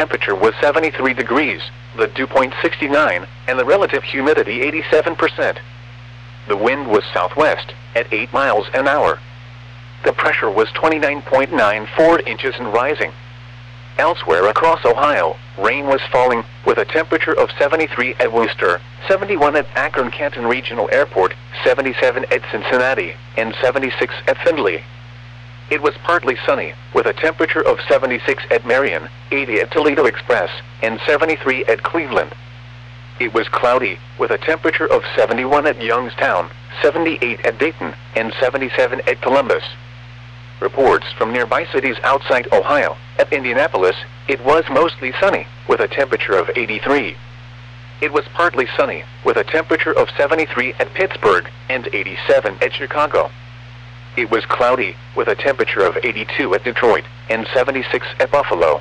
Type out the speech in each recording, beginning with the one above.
temperature was 73 degrees, the dew point 69, and the relative humidity 87%. The wind was southwest, at 8 miles an hour. The pressure was 29.94 inches and rising. Elsewhere across Ohio, rain was falling, with a temperature of 73 at Wooster, 71 at Akron-Canton Regional Airport, 77 at Cincinnati, and 76 at Findlay. It was partly sunny, with a temperature of 76 at Marion, 80 at Toledo Express, and 73 at Cleveland. It was cloudy, with a temperature of 71 at Youngstown, 78 at Dayton, and 77 at Columbus. Reports from nearby cities outside Ohio. At Indianapolis, it was mostly sunny, with a temperature of 83. It was partly sunny, with a temperature of 73 at Pittsburgh, and 87 at Chicago. It was cloudy, with a temperature of 82 at Detroit, and 76 at Buffalo.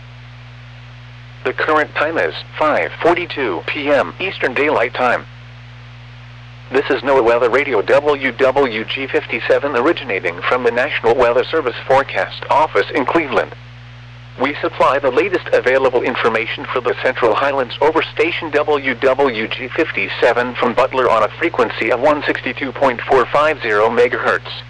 The current time is 5:42 p.m. Eastern Daylight Time. This is NOAA Weather Radio WWG57 originating from the National Weather Service Forecast Office in Cleveland. We supply the latest available information for the Central Highlands over station WWG57 from Butler on a frequency of 162.450 MHz.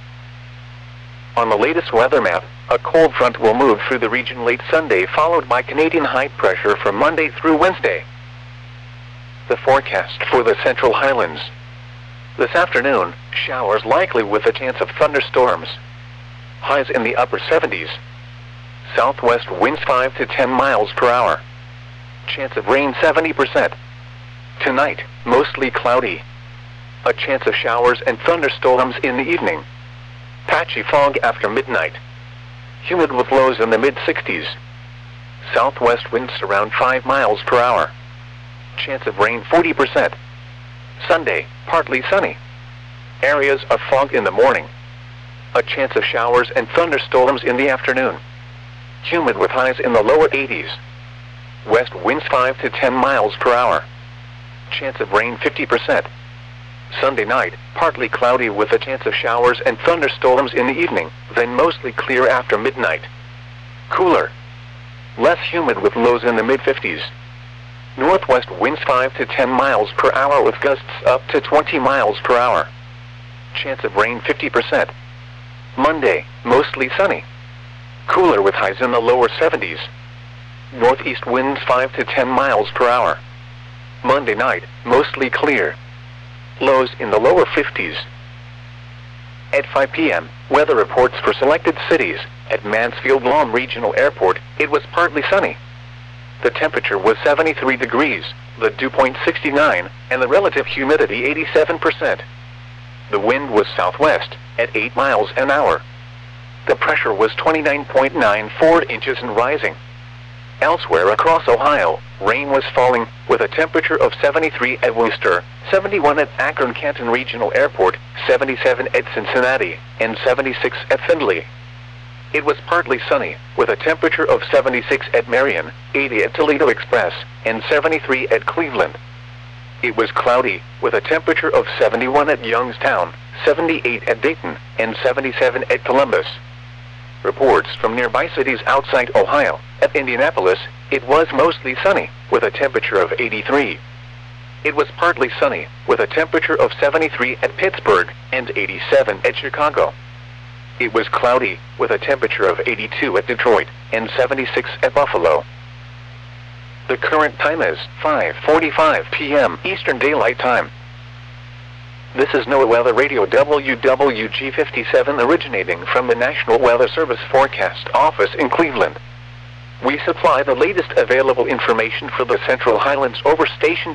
On the latest weather map, a cold front will move through the region late Sunday, followed by Canadian high pressure from Monday through Wednesday. The forecast for the Central Highlands. This afternoon, showers likely with a chance of thunderstorms. Highs in the upper 70s. Southwest winds 5 to 10 miles per hour. Chance of rain 70%. Tonight, mostly cloudy. A chance of showers and thunderstorms in the evening. Patchy fog after midnight. Humid with lows in the mid-60s. Southwest winds around 5 miles per hour. Chance of rain 40%. Sunday, partly sunny. Areas of fog in the morning. A chance of showers and thunderstorms in the afternoon. Humid with highs in the lower 80s. West winds 5 to 10 miles per hour. Chance of rain 50%. Sunday night, partly cloudy with a chance of showers and thunderstorms in the evening, then mostly clear after midnight. Cooler. Less humid with lows in the mid-50s. Northwest winds 5 to 10 miles per hour with gusts up to 20 miles per hour. Chance of rain 50%. Monday, mostly sunny. Cooler with highs in the lower 70s. Northeast winds 5 to 10 miles per hour. Monday night, mostly clear. Lows in the lower 50s. At 5 p.m., weather reports for selected cities. At Mansfield Lahm Regional Airport, it was partly sunny. The temperature was 73 degrees, the dew point 69, and the relative humidity 87%. The wind was southwest, at 8 miles an hour. The pressure was 29.94 inches and rising. Elsewhere across Ohio, rain was falling, with a temperature of 73 at Wooster, 71 at Akron-Canton Regional Airport, 77 at Cincinnati, and 76 at Findlay. It was partly sunny, with a temperature of 76 at Marion, 80 at Toledo Express, and 73 at Cleveland. It was cloudy, with a temperature of 71 at Youngstown, 78 at Dayton, and 77 at Columbus. Reports from nearby cities outside Ohio. At Indianapolis, it was mostly sunny, with a temperature of 83. It was partly sunny, with a temperature of 73 at Pittsburgh, and 87 at Chicago. It was cloudy, with a temperature of 82 at Detroit, and 76 at Buffalo. The current time is 5:45 p.m. Eastern Daylight Time. This is NOAA Weather Radio WWG57 originating from the National Weather Service Forecast Office in Cleveland. We supply the latest available information for the Central Highlands over station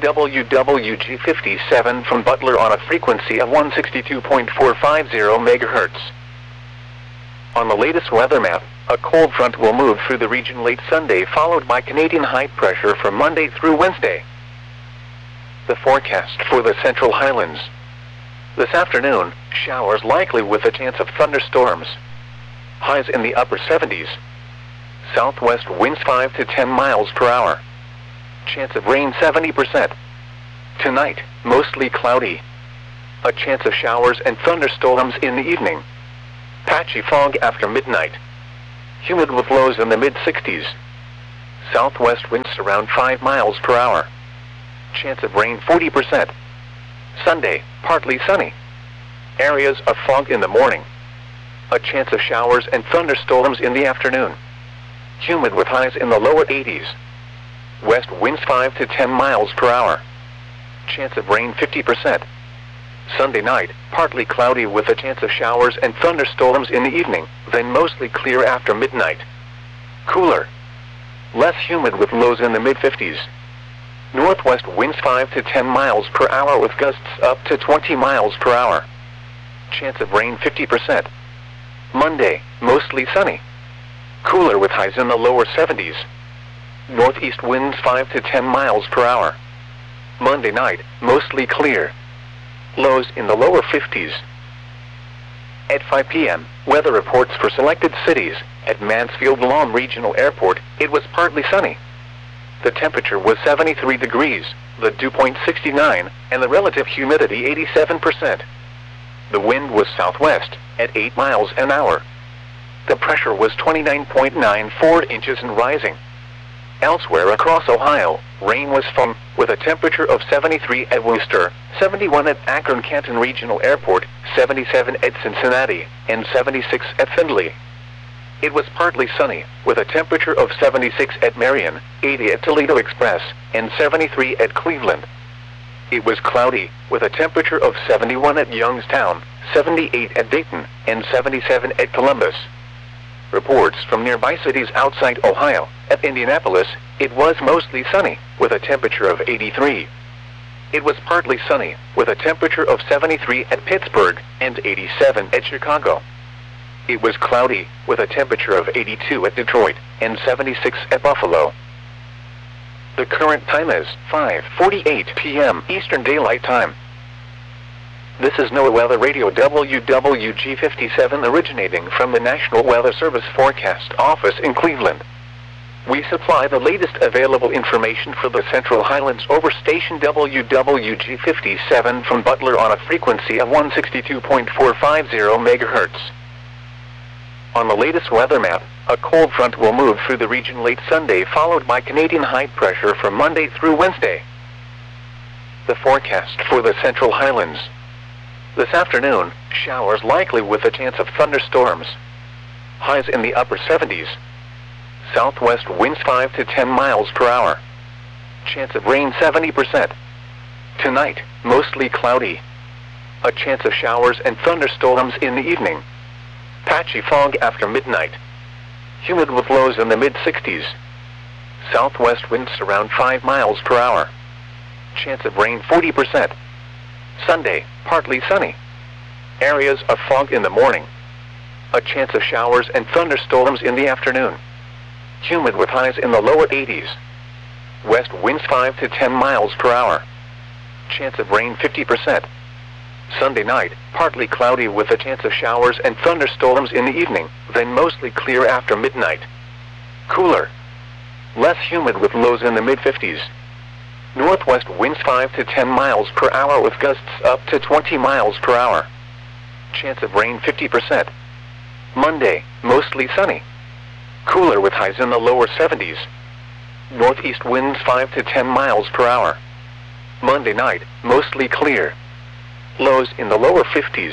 WWG57 from Butler on a frequency of 162.450 MHz. On the latest weather map, a cold front will move through the region late Sunday, followed by Canadian high pressure from Monday through Wednesday. The forecast for the Central Highlands. This afternoon, showers likely with a chance of thunderstorms. Highs in the upper 70s. Southwest winds 5 to 10 miles per hour. Chance of rain 70%. Tonight, mostly cloudy. A chance of showers and thunderstorms in the evening. Patchy fog after midnight. Humid with lows in the mid-60s. Southwest winds around 5 miles per hour. Chance of rain 40%. Sunday, partly sunny. Areas of fog in the morning. A chance of showers and thunderstorms in the afternoon. Humid with highs in the lower 80s. West winds 5 to 10 miles per hour. Chance of rain 50%. Sunday night, partly cloudy with a chance of showers and thunderstorms in the evening, then mostly clear after midnight. Cooler. Less humid with lows in the mid-50s. Northwest winds 5 to 10 miles per hour with gusts up to 20 miles per hour. Chance of rain 50%. Monday, mostly sunny. Cooler with highs in the lower 70s. Northeast winds 5 to 10 miles per hour. Monday night, mostly clear. Lows in the lower 50s. At 5 p.m., weather reports for selected cities. At Mansfield Lawn Regional Airport, it was partly sunny. The temperature was 73 degrees, the dew point 69, and the relative humidity 87%. The wind was southwest, at 8 miles an hour. The pressure was 29.94 inches and rising. Elsewhere across Ohio, rain was falling, with a temperature of 73 at Worcester, 71 at Akron-Canton Regional Airport, 77 at Cincinnati, and 76 at Findlay. It was partly sunny, with a temperature of 76 at Marion, 80 at Toledo Express, and 73 at Cleveland. It was cloudy, with a temperature of 71 at Youngstown, 78 at Dayton, and 77 at Columbus. Reports from nearby cities outside Ohio. At Indianapolis, it was mostly sunny, with a temperature of 83. It was partly sunny, with a temperature of 73 at Pittsburgh, and 87 at Chicago. It was cloudy, with a temperature of 82 at Detroit, and 76 at Buffalo. The current time is 5:48 p.m. Eastern Daylight Time. This is NOAA Weather Radio WWG57 originating from the National Weather Service Forecast Office in Cleveland. We supply the latest available information for the Central Highlands over station WWG57 from Butler on a frequency of 162.450 MHz. On the latest weather map, a cold front will move through the region late Sunday, followed by Canadian high pressure from Monday through Wednesday. The forecast for the Central Highlands. This afternoon, showers likely with a chance of thunderstorms. Highs in the upper 70s. Southwest winds 5 to 10 miles per hour. Chance of rain 70%. Tonight, mostly cloudy. A chance of showers and thunderstorms in the evening. Patchy fog after midnight. Humid with lows in the mid-60s. Southwest winds around 5 miles per hour. Chance of rain 40%. Sunday, partly sunny. Areas of fog in the morning. A chance of showers and thunderstorms in the afternoon. Humid with highs in the lower 80s. West winds 5 to 10 miles per hour. Chance of rain 50%. Sunday night, partly cloudy with a chance of showers and thunderstorms in the evening, then mostly clear after midnight. Cooler. Less humid with lows in the mid-50s. Northwest winds 5 to 10 miles per hour with gusts up to 20 miles per hour. Chance of rain 50%. Monday, mostly sunny. Cooler with highs in the lower 70s. Northeast winds 5 to 10 miles per hour. Monday night, mostly clear. Lows in the lower 50s.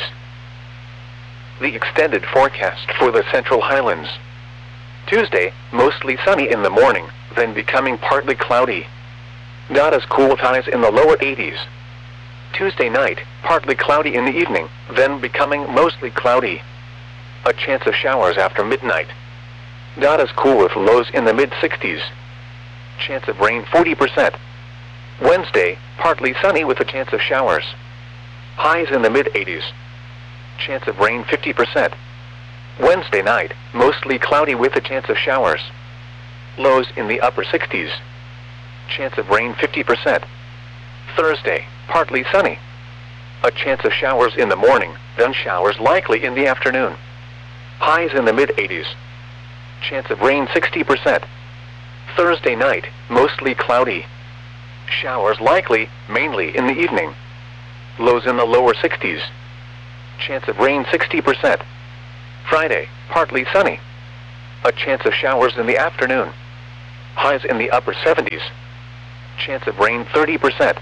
The extended forecast for the Central Highlands. Tuesday, mostly sunny in the morning, then becoming partly cloudy. Not as cool with highs in the lower 80s. Tuesday night, partly cloudy in the evening, then becoming mostly cloudy. A chance of showers after midnight. Not as cool with lows in the mid-60s. Chance of rain 40%. Wednesday, partly sunny with a chance of showers. Highs in the mid-80s. Chance of rain 50%. Wednesday night, mostly cloudy with a chance of showers. Lows in the upper 60s. Chance of rain 50%. Thursday, partly sunny. A chance of showers in the morning, then showers likely in the afternoon. Highs in the mid-80s. Chance of rain 60%. Thursday night, mostly cloudy. Showers likely, mainly in the evening. Lows in the lower 60s. Chance of rain 60%. Friday, partly sunny. A chance of showers in the afternoon. Highs in the upper 70s. Chance of rain 30%.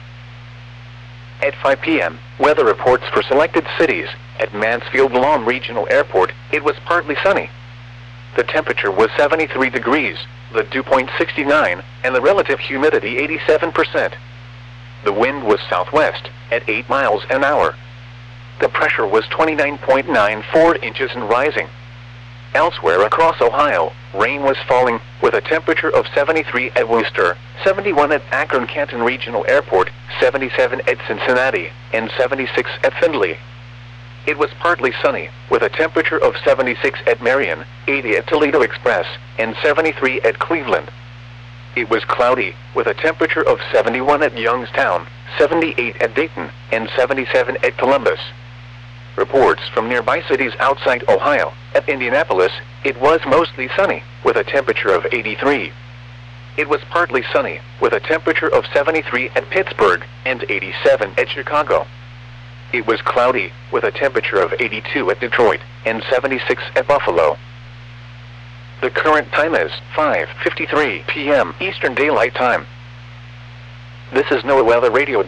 At 5 p.m., weather reports for selected cities. At Mansfield Lawn Regional Airport, it was partly sunny. The temperature was 73 degrees, the dew point 69, and the relative humidity 87%. The wind was southwest, at 8 miles an hour. The pressure was 29.94 inches and rising. Elsewhere across Ohio, rain was falling, with a temperature of 73 at Worcester, 71 at Akron-Canton Regional Airport, 77 at Cincinnati, and 76 at Findlay. It was partly sunny, with a temperature of 76 at Marion, 80 at Toledo Express, and 73 at Cleveland. It was cloudy, with a temperature of 71 at Youngstown, 78 at Dayton, and 77 at Columbus. Reports from nearby cities outside Ohio. At Indianapolis, it was mostly sunny, with a temperature of 83. It was partly sunny, with a temperature of 73 at Pittsburgh, and 87 at Chicago. It was cloudy, with a temperature of 82 at Detroit, and 76 at Buffalo. The current time is 5:53 p.m. Eastern Daylight Time. This is NOAA Weather Radio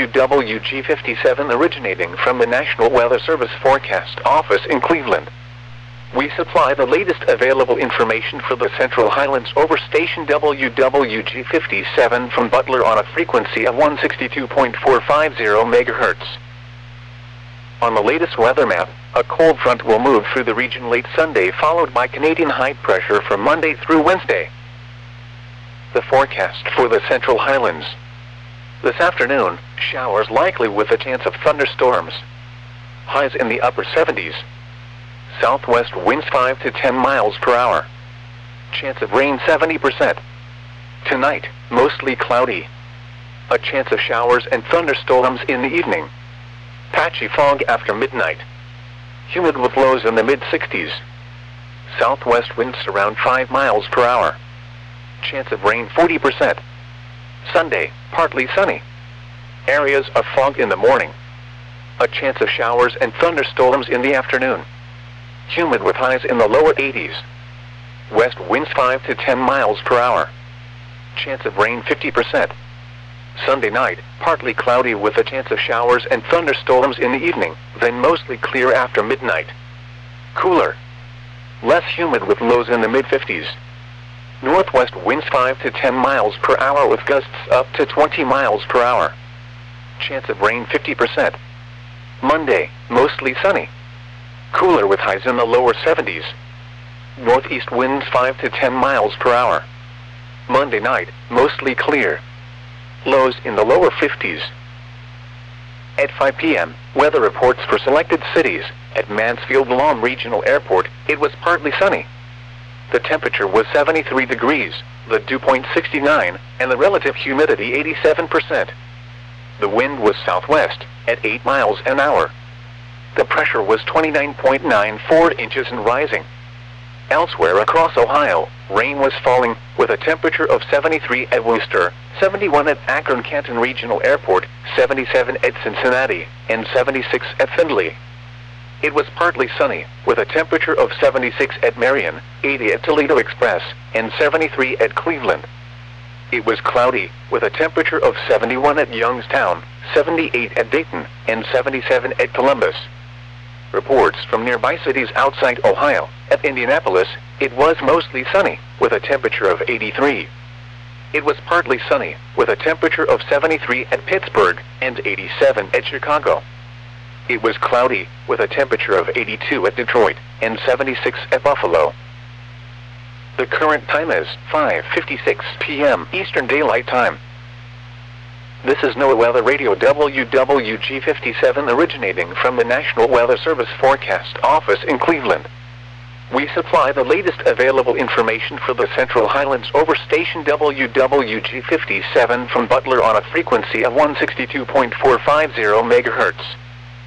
WWG57 originating from the National Weather Service Forecast Office in Cleveland. We supply the latest available information for the Central Highlands over station WWG57 from Butler on a frequency of 162.450 MHz. On the latest weather map, a cold front will move through the region late Sunday, followed by Canadian high pressure from Monday through Wednesday. The forecast for the Central Highlands. This afternoon, showers likely with a chance of thunderstorms. Highs in the upper 70s. Southwest winds 5 to 10 miles per hour. Chance of rain 70%. Tonight, mostly cloudy. A chance of showers and thunderstorms in the evening. Patchy fog after midnight. Humid with lows in the mid-60s. Southwest winds around 5 miles per hour. Chance of rain 40%. Sunday, partly sunny. Areas of fog in the morning. A chance of showers and thunderstorms in the afternoon. Humid with highs in the lower 80s. West winds 5 to 10 miles per hour. Chance of rain 50%. Sunday night, partly cloudy with a chance of showers and thunderstorms in the evening, then mostly clear after midnight. Cooler. Less humid with lows in the mid-50s. Northwest winds 5 to 10 miles per hour with gusts up to 20 miles per hour. Chance of rain 50%. Monday, mostly sunny. Cooler with highs in the lower 70s. Northeast winds 5 to 10 miles per hour. Monday night, mostly clear. Lows in the lower 50s. At 5 p.m., weather reports for selected cities. At Mansfield Lawn Regional Airport, it was partly sunny. The temperature was 73 degrees, the dew point 69, and the relative humidity 87%. The wind was southwest, at 8 miles an hour. The pressure was 29.94 inches and rising. Elsewhere across Ohio, rain was falling, with a temperature of 73 at Worcester, 71 at Akron-Canton Regional Airport, 77 at Cincinnati, and 76 at Findlay. It was partly sunny, with a temperature of 76 at Marion, 80 at Toledo Express, and 73 at Cleveland. It was cloudy, with a temperature of 71 at Youngstown, 78 at Dayton, and 77 at Columbus. Reports from nearby cities outside Ohio. At Indianapolis, it was mostly sunny, with a temperature of 83. It was partly sunny, with a temperature of 73 at Pittsburgh, and 87 at Chicago. It was cloudy, with a temperature of 82 at Detroit, and 76 at Buffalo. The current time is 5:56 p.m. Eastern Daylight Time. This is NOAA Weather Radio WWG57 originating from the National Weather Service Forecast Office in Cleveland. We supply the latest available information for the Central Highlands over station WWG57 from Butler on a frequency of 162.450 MHz.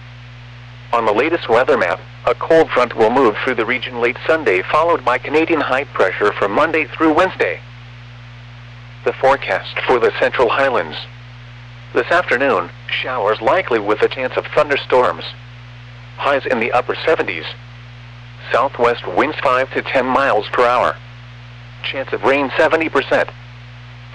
On the latest weather map, a cold front will move through the region late Sunday, followed by Canadian high pressure from Monday through Wednesday. The forecast for the Central Highlands. This afternoon, showers likely with a chance of thunderstorms. Highs in the upper 70s. Southwest winds 5 to 10 miles per hour. Chance of rain 70%.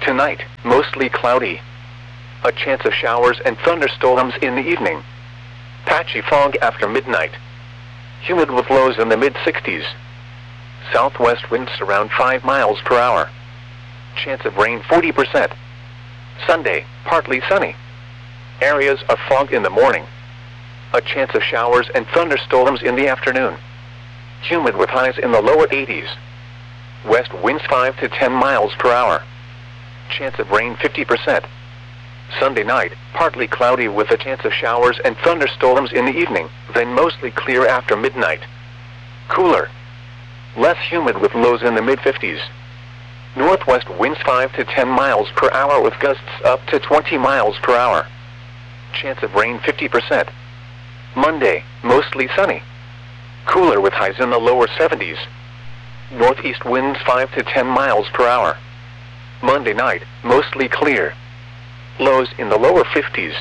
Tonight, mostly cloudy. A chance of showers and thunderstorms in the evening. Patchy fog after midnight. Humid with lows in the mid-60s. Southwest winds around 5 miles per hour. Chance of rain 40%. Sunday, partly sunny. Areas of fog in the morning. A chance of showers and thunderstorms in the afternoon. Humid with highs in the lower 80s. West winds 5 to 10 miles per hour. Chance of rain 50%. Sunday night, partly cloudy with a chance of showers and thunderstorms in the evening, then mostly clear after midnight. Cooler. Less humid with lows in the mid-50s. Northwest winds 5 to 10 miles per hour with gusts up to 20 miles per hour. Chance of rain 50%. Monday, mostly sunny. Cooler with highs in the lower 70s. Northeast winds 5 to 10 miles per hour. Monday night, mostly clear. Lows in the lower 50s.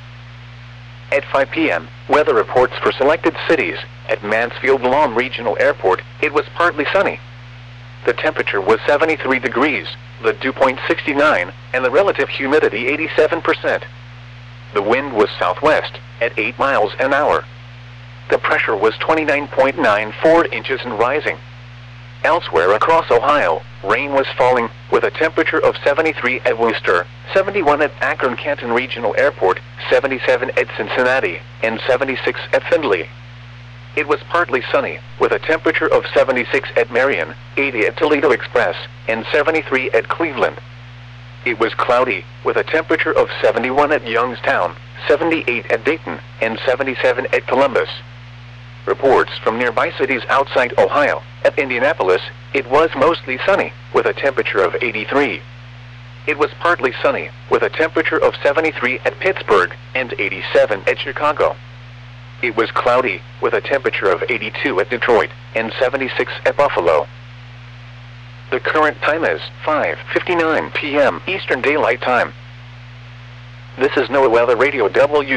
At 5 p.m., weather reports for selected cities. At Mansfield-Lom Regional Airport, it was partly sunny. The temperature was 73 degrees, the dew point 69, and the relative humidity 87%. The wind was southwest, at 8 miles an hour. The pressure was 29.94 inches and rising. Elsewhere across Ohio, rain was falling, with a temperature of 73 at Worcester, 71 at Akron-Canton Regional Airport, 77 at Cincinnati, and 76 at Findlay. It was partly sunny, with a temperature of 76 at Marion, 80 at Toledo Express, and 73 at Cleveland. It was cloudy, with a temperature of 71 at Youngstown, 78 at Dayton, and 77 at Columbus. Reports from nearby cities outside Ohio. At Indianapolis, it was mostly sunny, with a temperature of 83. It was partly sunny, with a temperature of 73 at Pittsburgh, and 87 at Chicago. It was cloudy, with a temperature of 82 at Detroit, and 76 at Buffalo. The current time is 5:59 p.m. Eastern Daylight Time. This is NOAA Weather Radio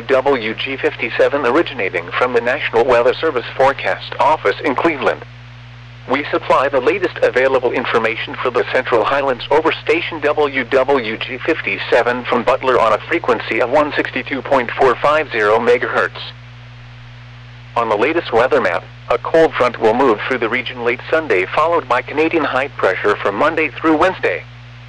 WWG57 originating from the National Weather Service Forecast Office in Cleveland. We supply the latest available information for the Central Highlands over station WWG57 from Butler on a frequency of 162.450 MHz. On the latest weather map, a cold front will move through the region late Sunday, followed by Canadian high pressure from Monday through Wednesday.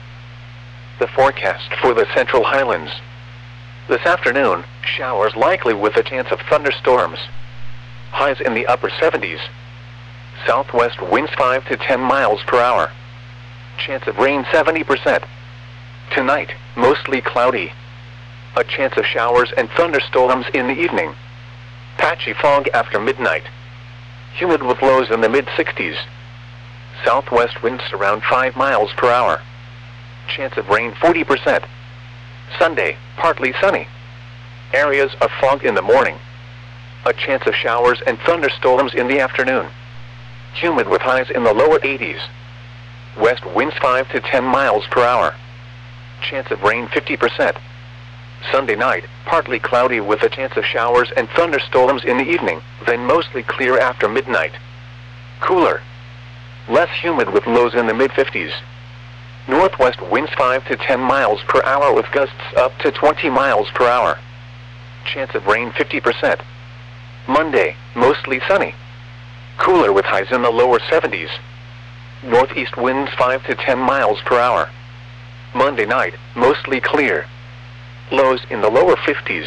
The forecast for the Central Highlands. This afternoon, showers likely with a chance of thunderstorms. Highs in the upper 70s. Southwest winds 5 to 10 miles per hour. Chance of rain 70%. Tonight, mostly cloudy. A chance of showers and thunderstorms in the evening. Patchy fog after midnight. Humid with lows in the mid-60s. Southwest winds around 5 miles per hour. Chance of rain 40%. Sunday, partly sunny. Areas of fog in the morning. A chance of showers and thunderstorms in the afternoon. Humid with highs in the lower 80s. West winds 5 to 10 miles per hour. Chance of rain 50%. Sunday night, partly cloudy with a chance of showers and thunderstorms in the evening, then mostly clear after midnight. Cooler. Less humid with lows in the mid-50s. Northwest winds 5 to 10 miles per hour with gusts up to 20 miles per hour. Chance of rain 50%. Monday, mostly sunny. Cooler with highs in the lower 70s. Northeast winds 5 to 10 miles per hour. Monday night, mostly clear. Lows in the lower 50s.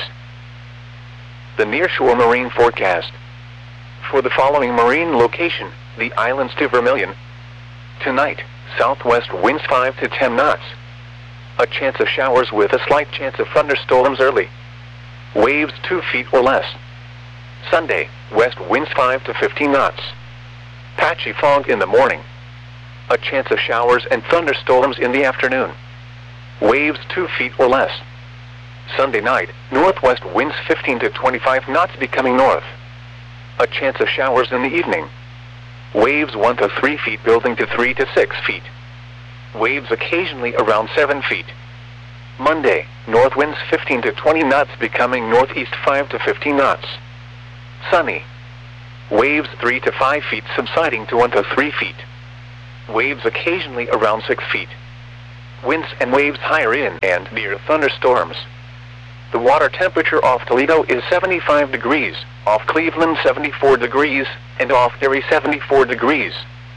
The nearshore marine forecast. For the following marine location, the islands to Vermilion. Tonight, southwest winds 5 to 10 knots. A chance of showers with a slight chance of thunderstorms early. Waves 2 feet or less. Sunday, west winds 5 to 15 knots. Patchy fog in the morning. A chance of showers and thunderstorms in the afternoon. Waves 2 feet or less. Sunday night, northwest winds 15 to 25 knots becoming north. A chance of showers in the evening. Waves 1 to 3 feet building to 3 to 6 feet. Waves occasionally around 7 feet. Monday, north winds 15 to 20 knots becoming northeast 5 to 15 knots. Sunny. Waves 3 to 5 feet subsiding to 1 to 3 feet. Waves occasionally around 6 feet. winds and waves higher in and near thunderstorms. The water temperature off Toledo is 75 degrees, off Cleveland 74 degrees, and off Erie 74 degrees.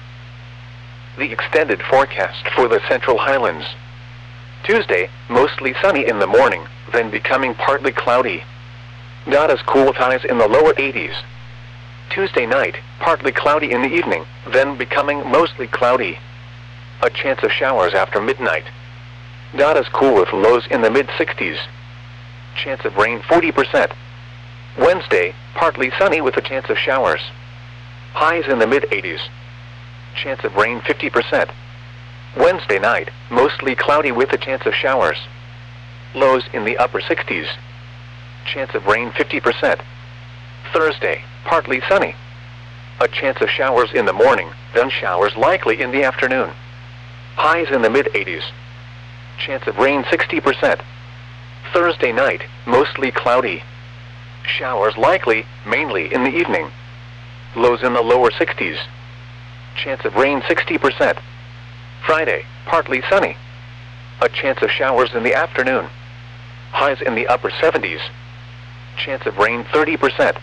The extended forecast for the Central Highlands. Tuesday, mostly sunny in the morning, then becoming partly cloudy. Not as cool with highs in the lower 80s. Tuesday night, partly cloudy in the evening, then becoming mostly cloudy. A chance of showers after midnight. Not as cool with lows in the mid-60s. Chance of rain 40%. Wednesday, partly sunny with a chance of showers. Highs in the mid-80s. Chance of rain 50%. Wednesday night, mostly cloudy with a chance of showers. Lows in the upper 60s. Chance of rain 50%. Thursday, partly sunny. A chance of showers in the morning, then showers likely in the afternoon. Highs in the mid-80s. Chance of rain 60%. Thursday night, mostly cloudy. Showers likely, mainly in the evening. Lows in the lower 60s. Chance of rain 60%. Friday, partly sunny. A chance of showers in the afternoon. Highs in the upper 70s. Chance of rain 30%.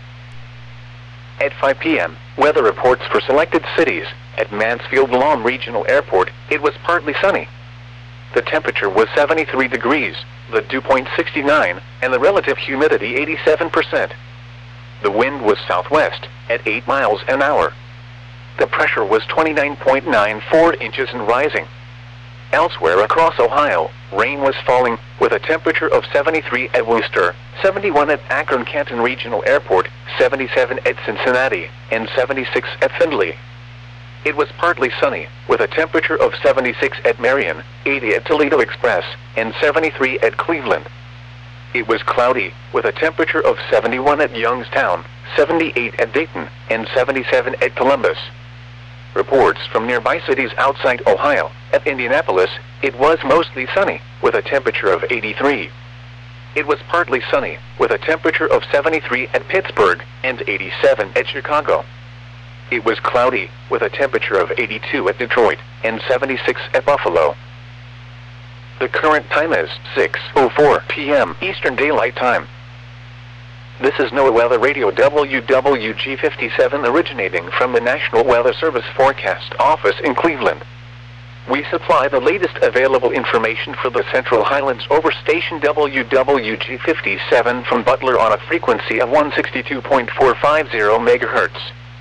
At 5 p.m., weather reports for selected cities. At Mansfield-Lom Regional Airport, it was partly sunny. The temperature was 73 degrees, the dew point 69, and the relative humidity 87%. The wind was southwest, at 8 miles an hour. The pressure was 29.94 inches and rising. Elsewhere across Ohio, rain was falling, with a temperature of 73 at Worcester, 71 at Akron-Canton Regional Airport, 77 at Cincinnati, and 76 at Findlay. It was partly sunny, with a temperature of 76 at Marion, 80 at Toledo Express, and 73 at Cleveland. It was cloudy, with a temperature of 71 at Youngstown, 78 at Dayton, and 77 at Columbus. Reports from nearby cities outside Ohio. At Indianapolis, it was mostly sunny, with a temperature of 83. It was partly sunny, with a temperature of 73 at Pittsburgh, and 87 at Chicago. It was cloudy, with a temperature of 82 at Detroit, and 76 at Buffalo. The current time is 6:04 p.m. Eastern Daylight Time. This is NOAA Weather Radio WWG57 originating from the National Weather Service Forecast Office in Cleveland. We supply the latest available information for the Central Highlands over station WWG57 from Butler on a frequency of 162.450 MHz.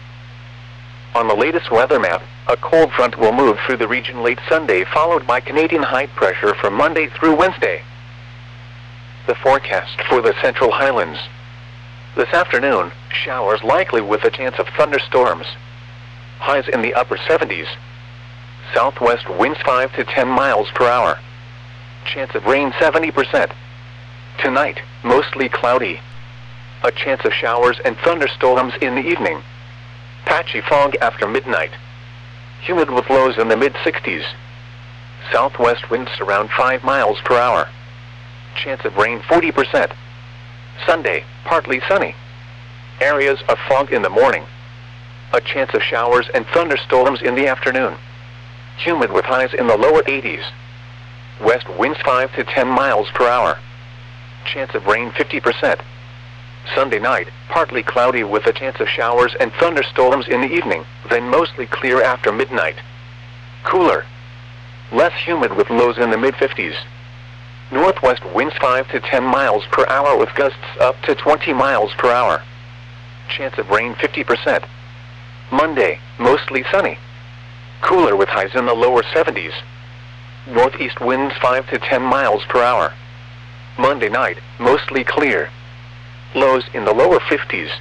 On the latest weather map, a cold front will move through the region late Sunday, followed by Canadian high pressure from Monday through Wednesday. The forecast for the Central Highlands. This afternoon, showers likely with a chance of thunderstorms. Highs in the upper 70s. Southwest winds 5 to 10 miles per hour. Chance of rain 70%. Tonight, mostly cloudy. A chance of showers and thunderstorms in the evening. Patchy fog after midnight. Humid with lows in the mid-60s. Southwest winds around 5 miles per hour. Chance of rain 40%. Sunday, partly sunny. Areas of fog in the morning. A chance of showers and thunderstorms in the afternoon. Humid with highs in the lower 80s. West winds 5 to 10 miles per hour. Chance of rain 50%. Sunday night, partly cloudy with a chance of showers and thunderstorms in the evening, then mostly clear after midnight. Cooler. Less humid with lows in the mid-50s. Northwest winds 5 to 10 miles per hour with gusts up to 20 miles per hour. Chance of rain 50%. Monday, mostly sunny. Cooler with highs in the lower 70s. Northeast winds 5 to 10 miles per hour. Monday night, mostly clear. Lows in the lower 50s.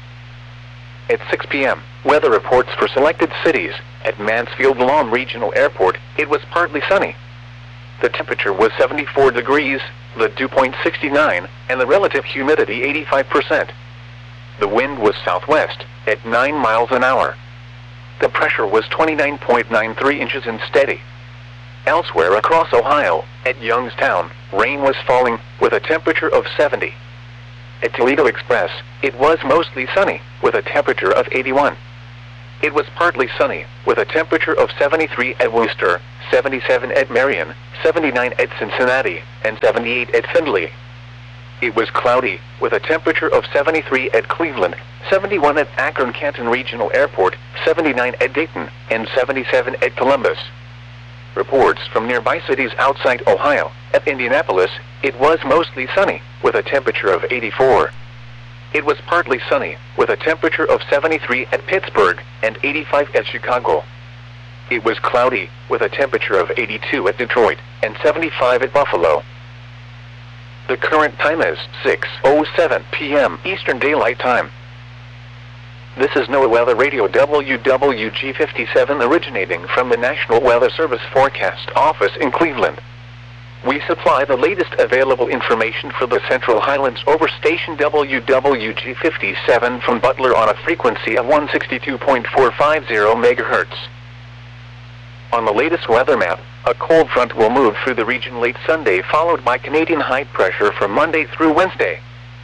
At 6 p.m., weather reports for selected cities. At Mansfield-Lom Regional Airport, it was partly sunny. The temperature was 74 degrees, the dew point 69, and the relative humidity 85%. The wind was southwest, at 9 miles an hour. The pressure was 29.93 inches and steady. Elsewhere across Ohio, at Youngstown, rain was falling, with a temperature of 70. At Toledo Express, it was mostly sunny, with a temperature of 81. It was partly sunny, with a temperature of 73 at Worcester, 77 at Marion, 79 at Cincinnati, and 78 at Findlay. It was cloudy, with a temperature of 73 at Cleveland, 71 at Akron-Canton Regional Airport, 79 at Dayton, and 77 at Columbus. Reports from nearby cities outside Ohio. At Indianapolis, it was mostly sunny, with a temperature of 84. It was partly sunny, with a temperature of 73 at Pittsburgh, and 85 at Chicago. It was cloudy, with a temperature of 82 at Detroit, and 75 at Buffalo. The current time is 6:07 p.m. Eastern Daylight Time. This is NOAA Weather Radio WWG57 originating from the National Weather Service Forecast Office in Cleveland. We supply the latest available information for the Central Highlands over station WWG57 from Butler on a frequency of 162.450 MHz. On the latest weather map, a cold front will move through the region late Sunday, followed by Canadian high pressure from Monday through Wednesday.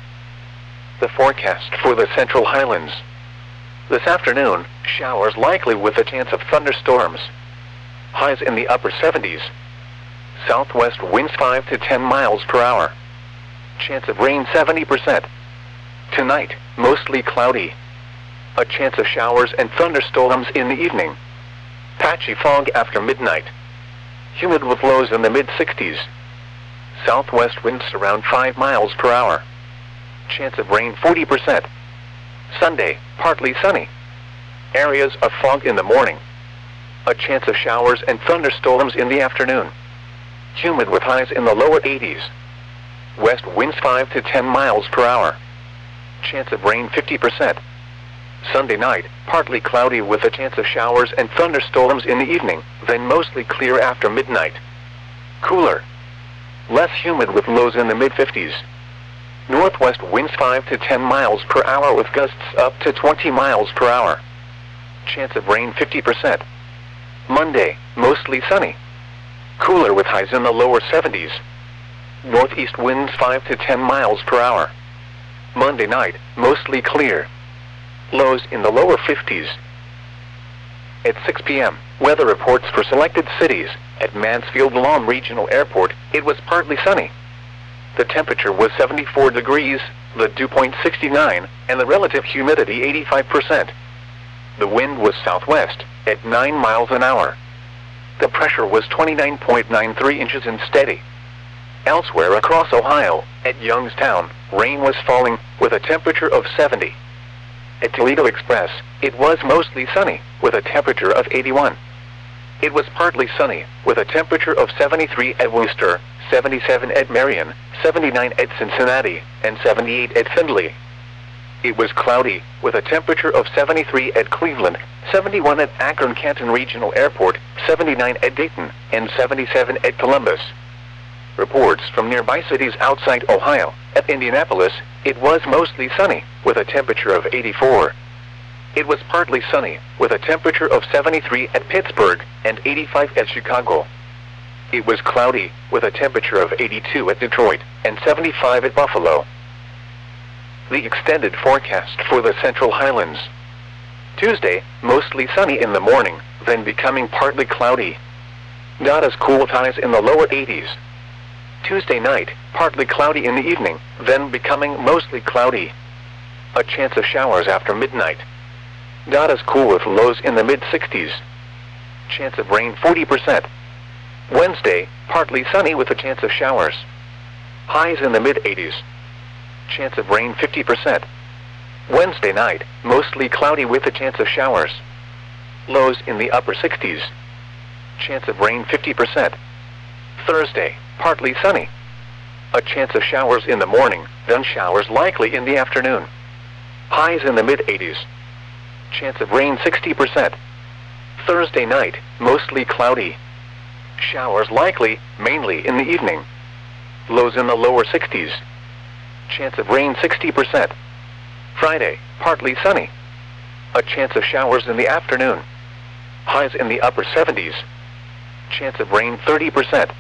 The forecast for the Central Highlands. This afternoon, showers likely with a chance of thunderstorms. Highs in the upper 70s. Southwest winds 5 to 10 miles per hour. Chance of rain 70%. Tonight, mostly cloudy. A chance of showers and thunderstorms in the evening. Patchy fog after midnight. Humid with lows in the mid-60s. Southwest winds around 5 miles per hour. Chance of rain 40%. Sunday, partly sunny. Areas of fog in the morning. A chance of showers and thunderstorms in the afternoon. Humid with highs in the lower 80s. West winds 5 to 10 miles per hour. Chance of rain 50%. Sunday night, partly cloudy with a chance of showers and thunderstorms in the evening, then mostly clear after midnight. Cooler. Less humid with lows in the mid-50s. Northwest winds 5 to 10 miles per hour with gusts up to 20 miles per hour. Chance of rain 50%. Monday, mostly sunny. Cooler with highs in the lower 70s. Northeast winds 5 to 10 miles per hour. Monday night, mostly clear. Lows in the lower 50s. At 6 p.m., weather reports for selected cities. At Mansfield-Lom Regional Airport, it was partly sunny. The temperature was 74 degrees, the dew point 69, and the relative humidity 85%. The wind was southwest, at 9 miles an hour. The pressure was 29.93 inches and steady. Elsewhere across Ohio, at Youngstown, rain was falling, with a temperature of 70. At Toledo Express, it was mostly sunny, with a temperature of 81. It was partly sunny, with a temperature of 73 at Worcester, 77 at Marion, 79 at Cincinnati, and 78 at Findlay. It was cloudy, with a temperature of 73 at Cleveland, 71 at Akron-Canton Regional Airport, 79 at Dayton, and 77 at Columbus. Reports from nearby cities outside Ohio. At Indianapolis, it was mostly sunny, with a temperature of 84. It was partly sunny, with a temperature of 73 at Pittsburgh, and 85 at Chicago. It was cloudy, with a temperature of 82 at Detroit, and 75 at Buffalo. The extended forecast for the Central Highlands. Tuesday, mostly sunny in the morning, then becoming partly cloudy. Not as cool with highs in the lower 80s. Tuesday night, partly cloudy in the evening, then becoming mostly cloudy. A chance of showers after midnight. Not as cool with lows in the mid-60s. Chance of rain 40%. Wednesday, partly sunny with a chance of showers. Highs in the mid-80s. Chance of rain 50%. Wednesday night, mostly cloudy with a chance of showers. Lows in the upper 60s. Chance of rain 50%. Thursday, partly sunny. A chance of showers in the morning, then showers likely in the afternoon. Highs in the mid-80s. Chance of rain 60%. Thursday night, mostly cloudy. Showers likely, mainly in the evening. Lows in the lower 60s. Chance of rain 60%. Friday, partly sunny. A chance of showers in the afternoon. Highs in the upper 70s. Chance of rain 30%.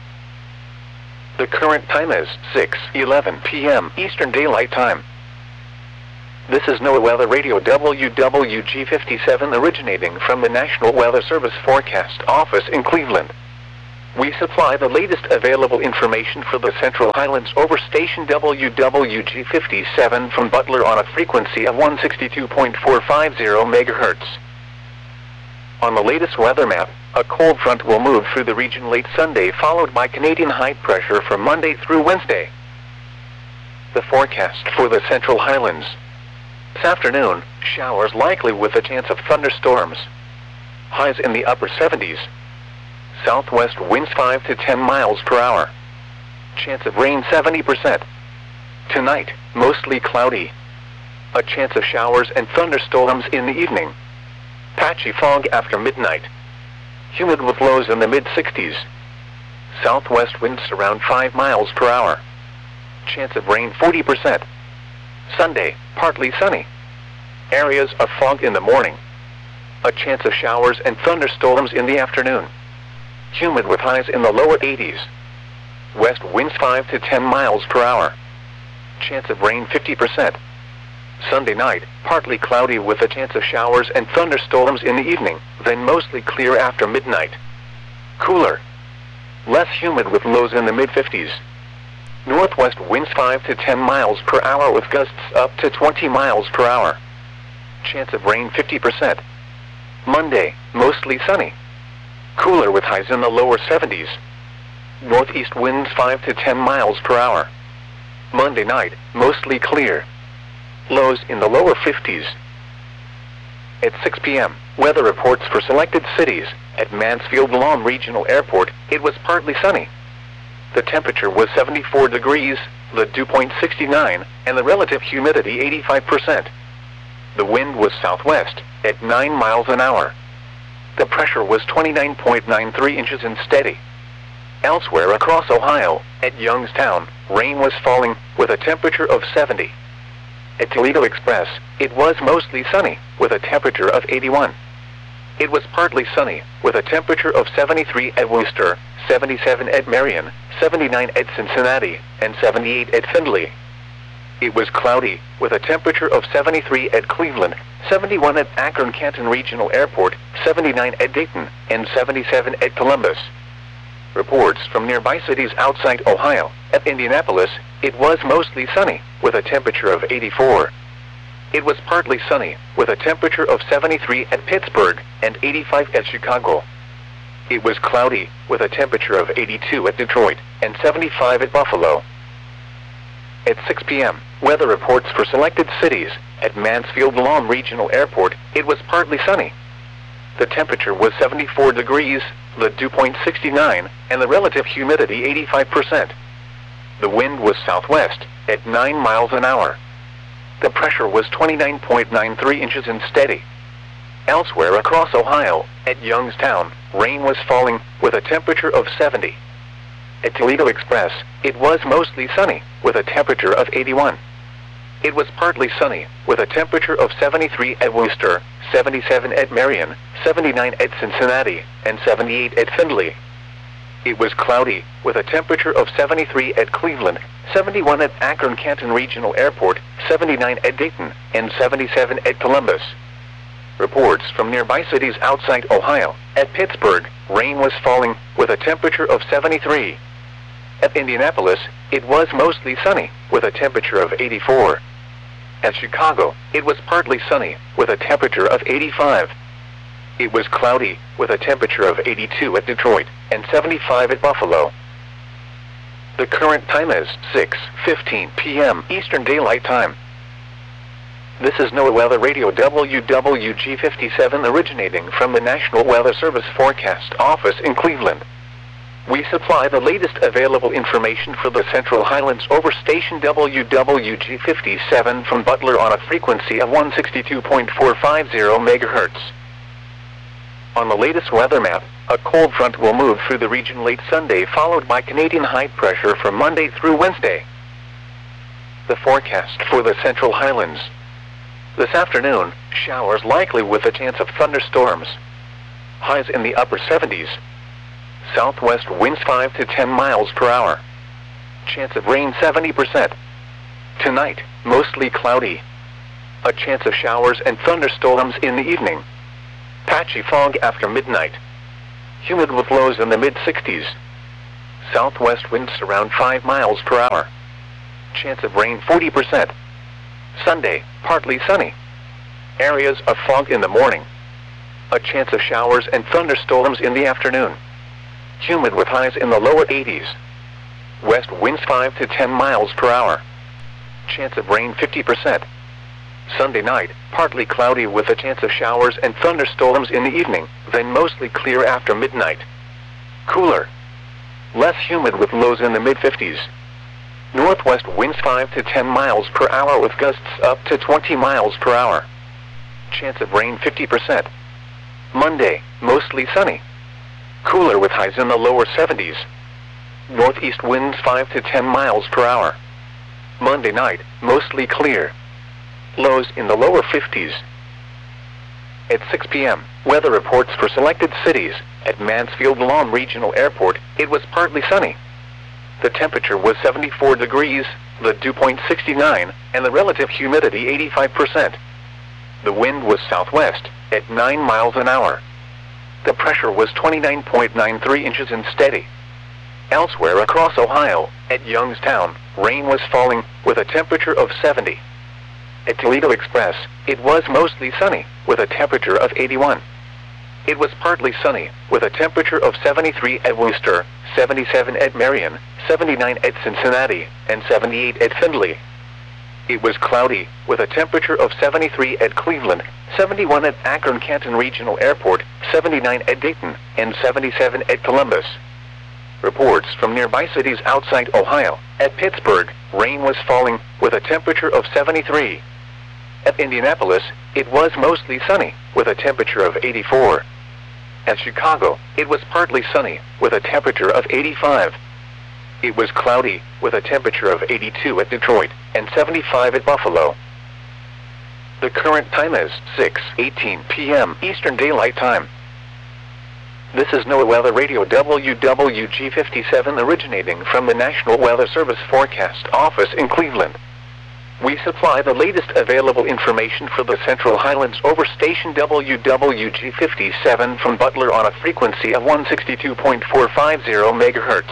The current time is 6:11 p.m. Eastern Daylight Time. This is NOAA Weather Radio WWG57 originating from the National Weather Service Forecast Office in Cleveland. We supply the latest available information for the Central Highlands over station WWG57 from Butler on a frequency of 162.450 MHz. On the latest weather map, a cold front will move through the region late Sunday, followed by Canadian high pressure from Monday through Wednesday. The forecast for the Central Highlands. This afternoon, showers likely with a chance of thunderstorms. Highs in the upper 70s. Southwest winds 5 to 10 miles per hour. Chance of rain 70%. Tonight, mostly cloudy. A chance of showers and thunderstorms in the evening. Patchy fog after midnight. Humid with lows in the mid-60s. Southwest winds around 5 miles per hour. Chance of rain 40%. Sunday, partly sunny. Areas of fog in the morning. A chance of showers and thunderstorms in the afternoon. Humid with highs in the lower 80s. West winds 5 to 10 miles per hour. Chance of rain 50%. Sunday night, partly cloudy with a chance of showers and thunderstorms in the evening, then mostly clear after midnight. Cooler. Less humid with lows in the mid-50s. Northwest winds 5 to 10 miles per hour with gusts up to 20 miles per hour. Chance of rain 50%. Monday, mostly sunny. Cooler with highs in the lower 70s. Northeast winds 5 to 10 miles per hour. Monday night, mostly clear. Lows in the lower 50s. At 6 p.m., weather reports for selected cities. At Mansfield Lawn Regional Airport, it was partly sunny. The temperature was 74 degrees, the dew point 69, and the relative humidity 85%. The wind was southwest, at 9 miles an hour. The pressure was 29.93 inches and steady. Elsewhere across Ohio, at Youngstown, rain was falling, with a temperature of 70. At Toledo Express, it was mostly sunny, with a temperature of 81. It was partly sunny, with a temperature of 73 at Worcester, 77 at Marion, 79 at Cincinnati, and 78 at Findlay. It was cloudy, with a temperature of 73 at Cleveland, 71 at Akron-Canton Regional Airport, 79 at Dayton, and 77 at Columbus. Reports from nearby cities outside Ohio. At Indianapolis, it was mostly sunny, with a temperature of 84. It was partly sunny, with a temperature of 73 at Pittsburgh and 85 at Chicago. It was cloudy, with a temperature of 82 at Detroit and 75 at Buffalo. At 6 p.m., weather reports for selected cities. At Mansfield Lawn Regional Airport, it was partly sunny. The temperature was 74 degrees, the dew point 69, and the relative humidity 85%. The wind was southwest, at 9 miles an hour. The pressure was 29.93 inches and steady. Elsewhere across Ohio, at Youngstown, rain was falling, with a temperature of 70. At Toledo Express, it was mostly sunny, with a temperature of 81. It was partly sunny, with a temperature of 73 at Worcester, 77 at Marion, 79 at Cincinnati, and 78 at Findlay. It was cloudy, with a temperature of 73 at Cleveland, 71 at Akron-Canton Regional Airport, 79 at Dayton, and 77 at Columbus. Reports from nearby cities outside Ohio. At Pittsburgh, rain was falling, with a temperature of 73. At Indianapolis, it was mostly sunny, with a temperature of 84. At Chicago, it was partly sunny, with a temperature of 85. It was cloudy, with a temperature of 82 at Detroit and 75 at Buffalo. The current time is 6:15 p.m. Eastern Daylight Time. This is NOAA Weather Radio WWG57 originating from the National Weather Service Forecast Office in Cleveland. We supply the latest available information for the Central Highlands over station WWG57 from Butler on a frequency of 162.450 MHz. On the latest weather map, a cold front will move through the region late Sunday, followed by Canadian high pressure from Monday through Wednesday. The forecast for the Central Highlands. This afternoon, showers likely with a chance of thunderstorms. Highs in the upper 70s. Southwest winds 5 to 10 miles per hour. Chance of rain 70%. Tonight, mostly cloudy. A chance of showers and thunderstorms in the evening. Patchy fog after midnight. Humid with lows in the mid-60s. Southwest winds around 5 miles per hour. Chance of rain 40%. Sunday, partly sunny. Areas of fog in the morning. A chance of showers and thunderstorms in the afternoon. Humid with highs in the lower 80s. West winds 5 to 10 miles per hour. Chance of rain 50%. Sunday night, partly cloudy with a chance of showers and thunderstorms in the evening, then mostly clear after midnight. Cooler. Less humid with lows in the mid-50s. Northwest winds 5 to 10 miles per hour with gusts up to 20 miles per hour. Chance of rain 50%. Monday, mostly sunny. Cooler with highs in the lower 70s. Northeast winds 5 to 10 miles per hour. Monday night, mostly clear. Lows in the lower 50s. At 6 p.m., weather reports for selected cities. At Mansfield Lawn Regional Airport, it was partly sunny. The temperature was 74 degrees, the dew point 69, and the relative humidity 85%. The wind was southwest, at 9 miles an hour. The pressure was 29.93 inches and steady. Elsewhere across Ohio, at Youngstown, rain was falling, with a temperature of 70. At Toledo Express, it was mostly sunny, with a temperature of 81. It was partly sunny, with a temperature of 73 at Worcester, 77 at Marion, 79 at Cincinnati, and 78 at Findlay. It was cloudy, with a temperature of 73 at Cleveland, 71 at Akron-Canton Regional Airport, 79 at Dayton, and 77 at Columbus. Reports from nearby cities outside Ohio. At Pittsburgh, rain was falling, with a temperature of 73. At Indianapolis, it was mostly sunny, with a temperature of 84. At Chicago, it was partly sunny, with a temperature of 85. It was cloudy, with a temperature of 82 at Detroit, and 75 at Buffalo. The current time is 6:18 p.m. Eastern Daylight Time. This is NOAA Weather Radio WWG57 originating from the National Weather Service Forecast Office in Cleveland. We supply the latest available information for the Central Highlands over station WWG57 from Butler on a frequency of 162.450 MHz.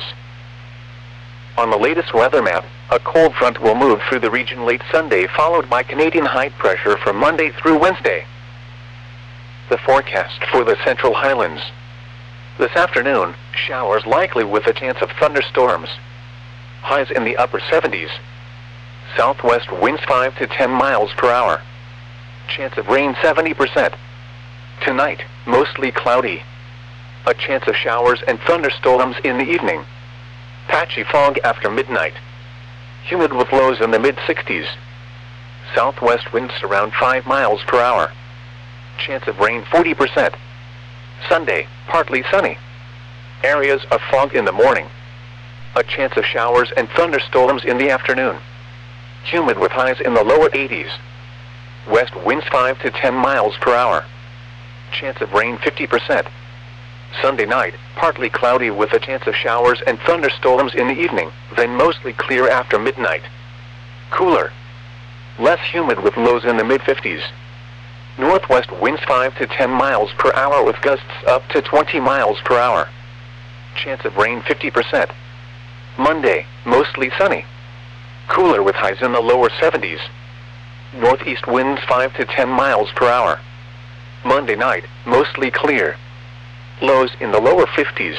On the latest weather map, a cold front will move through the region late Sunday, followed by Canadian high pressure from Monday through Wednesday. The forecast for the Central Highlands. This afternoon, showers likely with a chance of thunderstorms. Highs in the upper 70s. Southwest winds 5 to 10 miles per hour. Chance of rain 70%. Tonight, mostly cloudy. A chance of showers and thunderstorms in the evening. Patchy fog after midnight. Humid with lows in the mid-60s. Southwest winds around 5 miles per hour. Chance of rain 40%. Sunday, partly sunny. Areas of fog in the morning. A chance of showers and thunderstorms in the afternoon. Humid with highs in the lower 80s. West winds 5 to 10 miles per hour. Chance of rain 50%. Sunday night, partly cloudy with a chance of showers and thunderstorms in the evening, then mostly clear after midnight. Cooler. Less humid with lows in the mid-50s. Northwest winds 5 to 10 miles per hour with gusts up to 20 miles per hour. Chance of rain 50%. Monday, mostly sunny. Cooler with highs in the lower 70s. Northeast winds 5 to 10 miles per hour. Monday night, mostly clear. Lows in the lower 50s.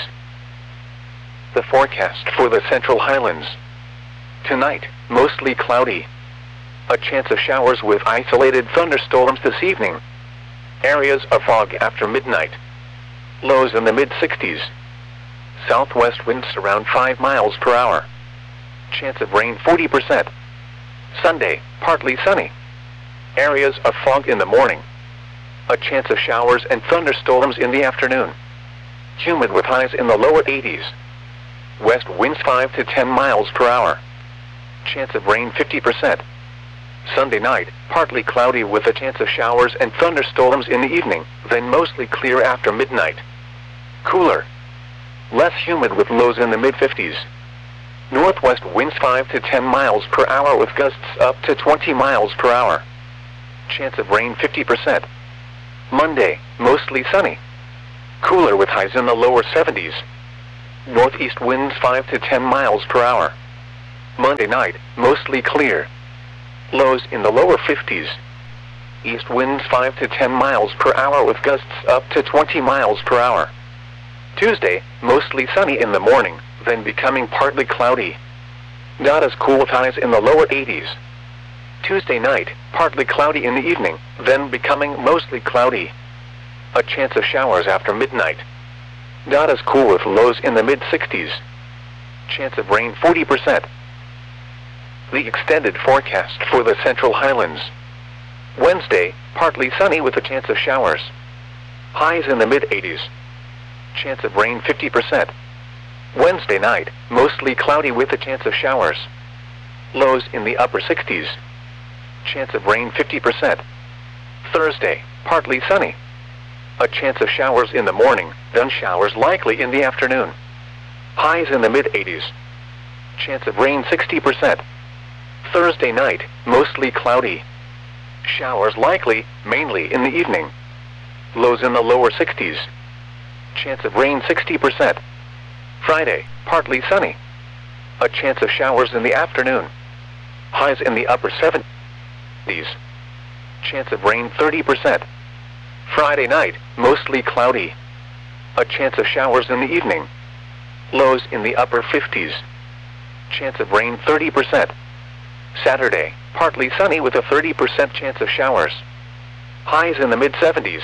The forecast for the Central Highlands. Tonight, mostly cloudy. A chance of showers with isolated thunderstorms this evening. Areas of fog after midnight. Lows in the mid-60s. Southwest winds around 5 miles per hour. Chance of rain 40%. Sunday, partly sunny. Areas of fog in the morning. A chance of showers and thunderstorms in the afternoon. Humid with highs in the lower 80s. West winds 5 to 10 miles per hour. Chance of rain 50%. Sunday night, partly cloudy with a chance of showers and thunderstorms in the evening, then mostly clear after midnight. Cooler. Less humid with lows in the mid-50s. Northwest winds 5 to 10 miles per hour with gusts up to 20 miles per hour. Chance of rain 50%. Monday, mostly sunny. Cooler with highs in the lower 70s. Northeast winds 5 to 10 miles per hour. Monday night, mostly clear. Lows in the lower 50s. East winds 5 to 10 miles per hour with gusts up to 20 miles per hour. Tuesday, mostly sunny in the morning, then becoming partly cloudy. Not as cool with highs in the lower 80s. Tuesday night, partly cloudy in the evening, then becoming mostly cloudy. A chance of showers after midnight. Not as cool with lows in the mid-60s. Chance of rain 40%. The extended forecast for the Central Highlands. Wednesday, partly sunny with a chance of showers. Highs in the mid-80s. Chance of rain 50%. Wednesday night, mostly cloudy with a chance of showers. Lows in the upper 60s. Chance of rain 50%. Thursday, partly sunny. A chance of showers in the morning, then showers likely in the afternoon. Highs in the mid-80s. Chance of rain 60%. Thursday night, mostly cloudy. Showers likely, mainly in the evening. Lows in the lower 60s. Chance of rain 60%. Friday, partly sunny. A chance of showers in the afternoon. Highs in the upper 70s. Chance of rain 30%. Friday night, mostly cloudy. A chance of showers in the evening. Lows in the upper 50s. Chance of rain 30%. Saturday, partly sunny with a 30% chance of showers. Highs in the mid-70s.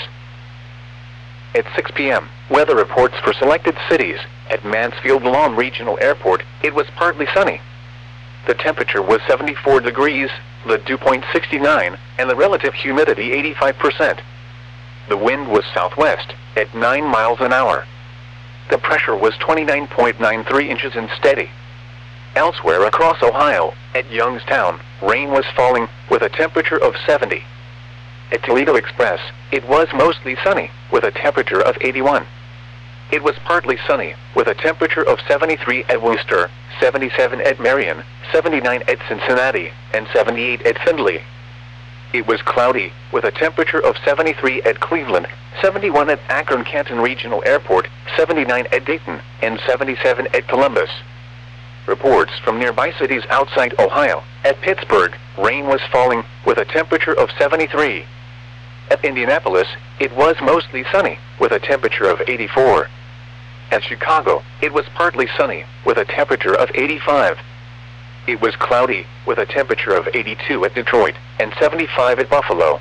At 6 p.m., weather reports for selected cities. At Mansfield Lawn Regional Airport, it was partly sunny. The temperature was 74 degrees, the dew point 69, and the relative humidity 85%. The wind was southwest, at 9 miles an hour. The pressure was 29.93 inches and steady. Elsewhere across Ohio, at Youngstown, rain was falling, with a temperature of 70. At Toledo Express, it was mostly sunny, with a temperature of 81. It was partly sunny, with a temperature of 73 at Worcester, 77 at Marion, 79 at Cincinnati, and 78 at Findlay. It was cloudy, with a temperature of 73 at Cleveland, 71 at Akron-Canton Regional Airport, 79 at Dayton, and 77 at Columbus. Reports from nearby cities outside Ohio. At Pittsburgh, rain was falling, with a temperature of 73. At Indianapolis, it was mostly sunny, with a temperature of 84. At Chicago, it was partly sunny, with a temperature of 85. It was cloudy, with a temperature of 82 at Detroit, and 75 at Buffalo.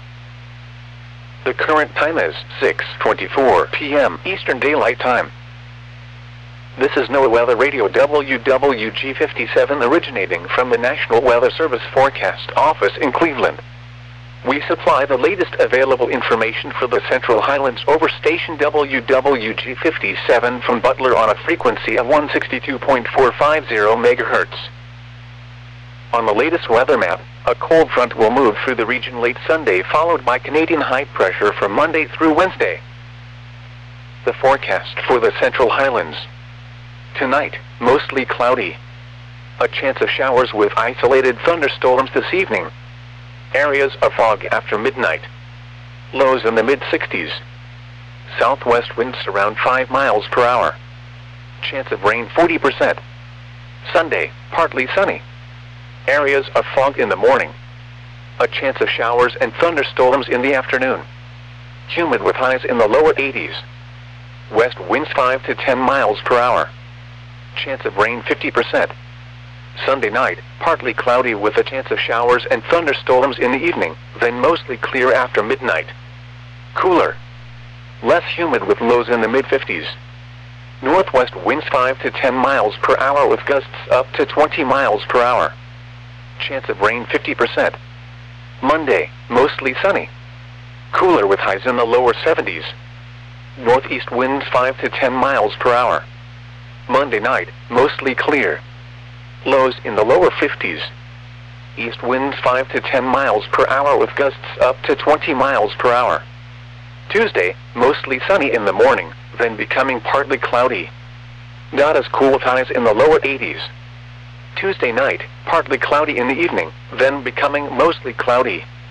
The current time is 6:24 p.m. Eastern Daylight Time. This is NOAA Weather Radio WWG57 originating from the National Weather Service Forecast Office in Cleveland. We supply the latest available information for the Central Highlands over station WWG57 from Butler on a frequency of 162.450 MHz. On the latest weather map, a cold front will move through the region late Sunday, followed by Canadian high pressure from Monday through Wednesday. The forecast for the Central Highlands. Tonight, mostly cloudy. A chance of showers with isolated thunderstorms this evening. Areas of fog after midnight. Lows in the mid-60s. Southwest winds around 5 miles per hour. Chance of rain 40%. Sunday, partly sunny. Areas of fog in the morning. A chance of showers and thunderstorms in the afternoon. Humid with highs in the lower 80s. West winds 5 to 10 miles per hour. Chance of rain 50%. Sunday night, partly cloudy with a chance of showers and thunderstorms in the evening, then mostly clear after midnight. Cooler. Less humid with lows in the mid-50s. Northwest winds 5 to 10 miles per hour with gusts up to 20 miles per hour. Chance of rain 50%. Monday, mostly sunny. Cooler with highs in the lower 70s. Northeast winds 5 to 10 miles per hour. Monday night, mostly clear. Lows in the lower 50s. East winds 5 to 10 miles per hour with gusts up to 20 miles per hour. Tuesday, mostly sunny in the morning, then becoming partly cloudy. Not as cool with highs in the lower 80s. Tuesday night, partly cloudy in the evening, then becoming mostly cloudy.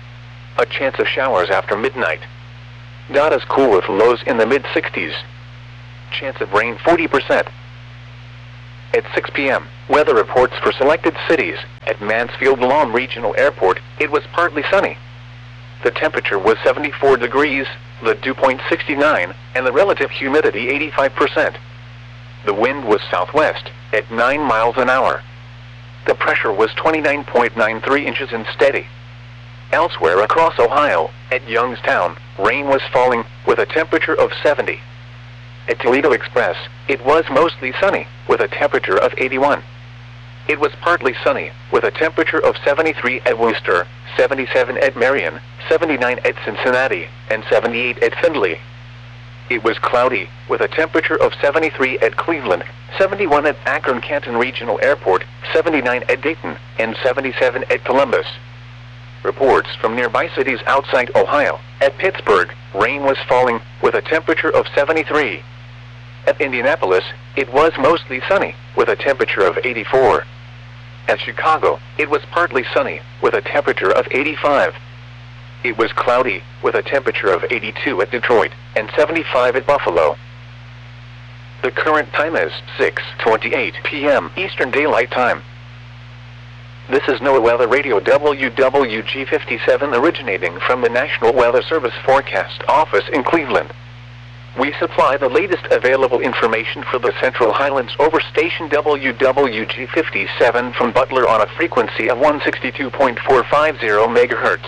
a chance of showers after midnight. Data's cool with lows in the mid-60s. Chance of rain 40%. At 6 p.m., weather reports for selected cities. At Mansfield Lahm Regional Airport, it was partly sunny. The temperature was 74 degrees, the dew point 69, and the relative humidity 85%. The wind was southwest, at 9 miles an hour. The pressure was 29.93 inches and steady. Elsewhere across Ohio, at Youngstown, rain was falling, with a temperature of 70. At Toledo Express, it was mostly sunny, with a temperature of 81. It was partly sunny, with a temperature of 73 at Worcester, 77 at Marion, 79 at Cincinnati, and 78 at Findlay. It was cloudy, with a temperature of 73 at Cleveland, 71 at Akron-Canton Regional Airport, 79 at Dayton, and 77 at Columbus. Reports from nearby cities outside Ohio. At Pittsburgh, rain was falling, with a temperature of 73. At Indianapolis, it was mostly sunny, with a temperature of 84. At Chicago, it was partly sunny, with a temperature of 85. It was cloudy, with a temperature of 82 at Detroit, and 75 at Buffalo. The current time is 6:28 p.m. Eastern Daylight Time. This is NOAA Weather Radio WWG57 originating from the National Weather Service Forecast Office in Cleveland. We supply the latest available information for the Central Highlands over station WWG57 from Butler on a frequency of 162.450 MHz.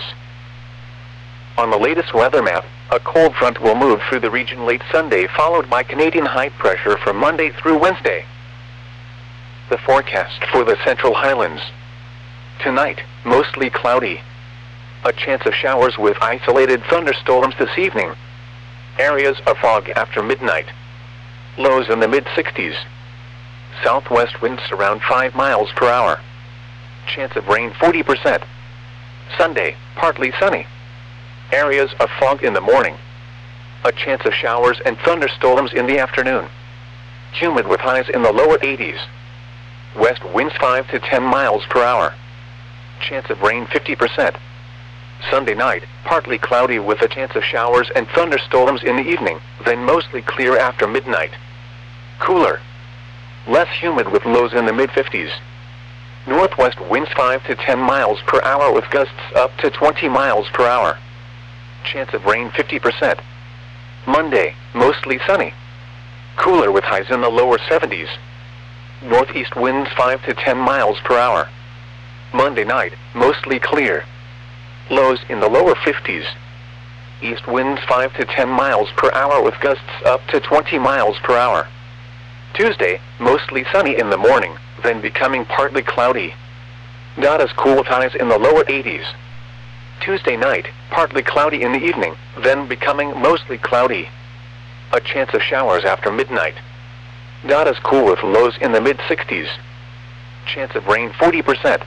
On the latest weather map, a cold front will move through the region late Sunday, followed by Canadian high pressure from Monday through Wednesday. The forecast for the Central Highlands. Tonight, mostly cloudy. A chance of showers with isolated thunderstorms this evening. Areas of fog after midnight. Lows in the mid-60s. Southwest winds around 5 miles per hour. Chance of rain 40%. Sunday, partly sunny. Areas of fog in the morning. A chance of showers and thunderstorms in the afternoon. Humid with highs in the lower 80s. West winds 5 to 10 miles per hour. Chance of rain 50%. Sunday night, partly cloudy with a chance of showers and thunderstorms in the evening, then mostly clear after midnight. Cooler. Less humid with lows in the mid-50s. Northwest winds 5 to 10 miles per hour with gusts up to 20 miles per hour. Chance of rain 50%. Monday, mostly sunny. Cooler with highs in the lower 70s. Northeast winds 5 to 10 miles per hour. Monday night, mostly clear. Lows in the lower 50s. East winds 5 to 10 miles per hour with gusts up to 20 miles per hour. Tuesday, mostly sunny in the morning, then becoming partly cloudy. Data's cool with highs in the lower 80s. Tuesday night, partly cloudy in the evening, then becoming mostly cloudy. A chance of showers after midnight. Data's cool with lows in the mid-60s. Chance of rain 40%.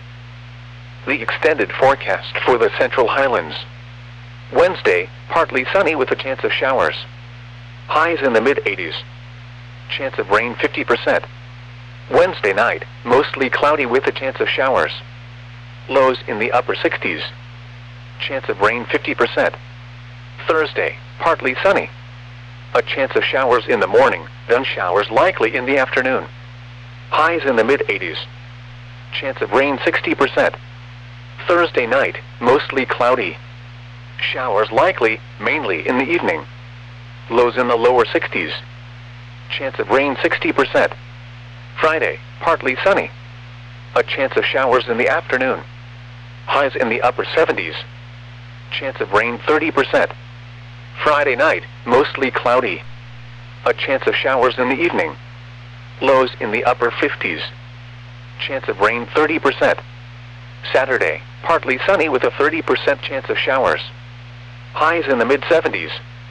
The extended forecast for the Central Highlands. Wednesday, partly sunny with a chance of showers. Highs in the mid-80s. Chance of rain 50%. Wednesday night, mostly cloudy with a chance of showers. Lows in the upper 60s. Chance of rain 50%. Thursday, partly sunny. A chance of showers in the morning, then showers likely in the afternoon. Highs in the mid-80s. Chance of rain 60%. Thursday night, mostly cloudy. Showers likely, mainly in the evening. Lows in the lower 60s. Chance of rain 60%. Friday, partly sunny. A chance of showers in the afternoon. Highs in the upper 70s. Chance of rain 30%. Friday night, mostly cloudy. A chance of showers in the evening. Lows in the upper 50s. Chance of rain 30%. Saturday, partly sunny with a 30% chance of showers. Highs in the mid-70s.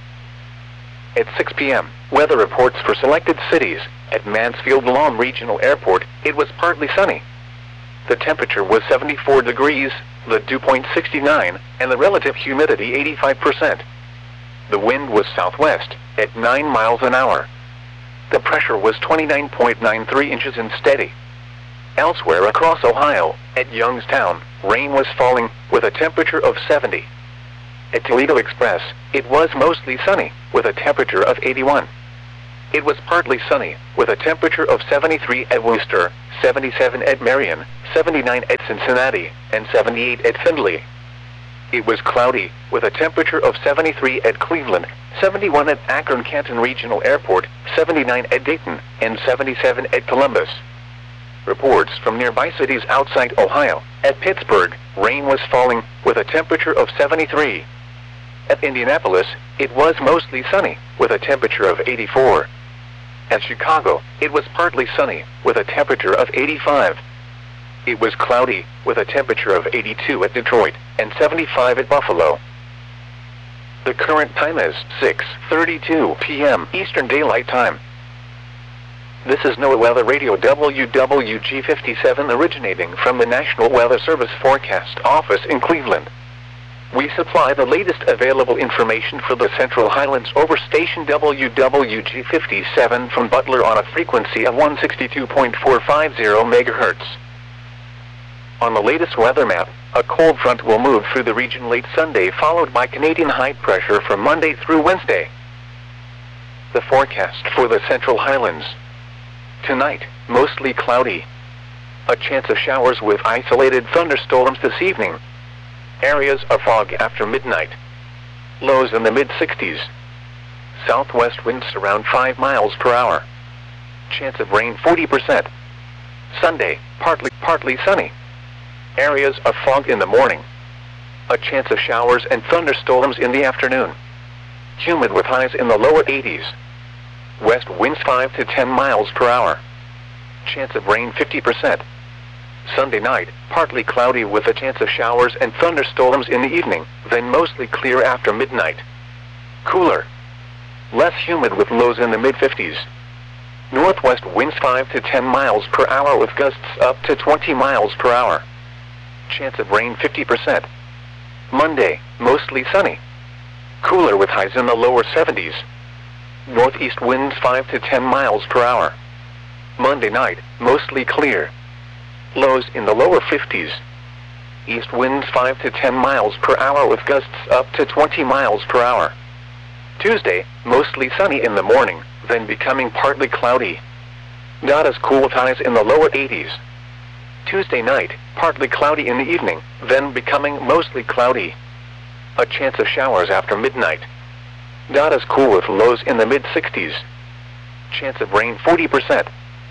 At 6 p.m., weather reports for selected cities. At Mansfield Lahm Regional Airport, it was partly sunny. The temperature was 74 degrees, the dew point 69, and the relative humidity 85%. The wind was southwest, at 9 miles an hour. The pressure was 29.93 inches and steady. Elsewhere across Ohio, at Youngstown, rain was falling, with a temperature of 70. At Toledo Express, it was mostly sunny, with a temperature of 81. It was partly sunny, with a temperature of 73 at Worcester, 77 at Marion, 79 at Cincinnati, and 78 at Findlay. It was cloudy, with a temperature of 73 at Cleveland, 71 at Akron-Canton Regional Airport, 79 at Dayton, and 77 at Columbus. Reports from nearby cities outside Ohio. At Pittsburgh, rain was falling, with a temperature of 73. At Indianapolis, it was mostly sunny, with a temperature of 84. At Chicago, it was partly sunny, with a temperature of 85. It was cloudy, with a temperature of 82 at Detroit, and 75 at Buffalo. The current time is 6:32 p.m. Eastern Daylight Time. This is NOAA Weather Radio WWG57 originating from the National Weather Service Forecast Office in Cleveland. We supply the latest available information for the Central Highlands over station WWG57 from Butler on a frequency of 162.450 MHz. On the latest weather map, a cold front will move through the region late Sunday, followed by Canadian high pressure from Monday through Wednesday. The forecast for the Central Highlands. Tonight, mostly cloudy. A chance of showers with isolated thunderstorms this evening. Areas of fog after midnight. Lows in the mid-60s. Southwest winds around 5 miles per hour. Chance of rain 40%. Sunday, partly sunny. Areas of fog in the morning. A chance of showers and thunderstorms in the afternoon. Humid with highs in the lower 80s. West winds 5 to 10 miles per hour. Chance of rain 50%. Sunday night, partly cloudy with a chance of showers and thunderstorms in the evening, then mostly clear after midnight. Cooler. Less humid with lows in the mid-50s. Northwest winds 5 to 10 miles per hour with gusts up to 20 miles per hour. Chance of rain 50%. Monday, mostly sunny. Cooler with highs in the lower 70s. Northeast winds 5 to 10 miles per hour. Monday night, mostly clear. Lows in the lower 50s. East winds 5 to 10 miles per hour with gusts up to 20 miles per hour. Tuesday, mostly sunny in the morning, then becoming partly cloudy. Not as cool with highs in the lower 80s. Tuesday night, partly cloudy in the evening, then becoming mostly cloudy. A chance of showers after midnight. Not as cool with lows in the mid-60s. Chance of rain 40%.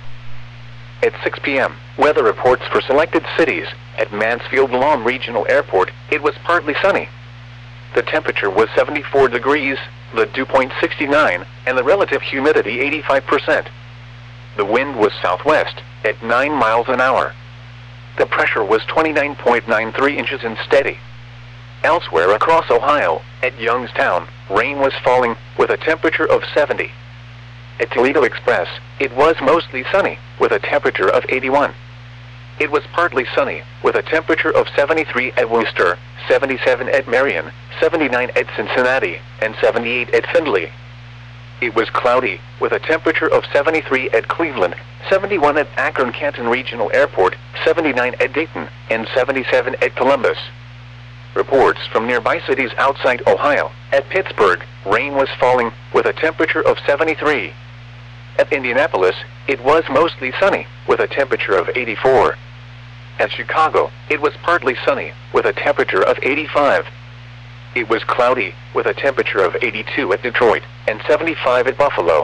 At 6 p.m., weather reports for selected cities. At Mansfield Lawn Regional Airport, it was partly sunny. The temperature was 74 degrees, the dew point 69, and the relative humidity 85%. The wind was southwest, at 9 miles an hour. The pressure was 29.93 inches and steady. Elsewhere across Ohio, at Youngstown, rain was falling, with a temperature of 70. At Toledo Express, it was mostly sunny, with a temperature of 81. It was partly sunny, with a temperature of 73 at Worcester, 77 at Marion, 79 at Cincinnati, and 78 at Findlay. It was cloudy, with a temperature of 73 at Cleveland, 71 at Akron-Canton Regional Airport, 79 at Dayton, and 77 at Columbus. Reports from nearby cities outside Ohio. At Pittsburgh, rain was falling, with a temperature of 73. At Indianapolis, it was mostly sunny, with a temperature of 84. At Chicago, it was partly sunny, with a temperature of 85. It was cloudy, with a temperature of 82 at Detroit, and 75 at Buffalo.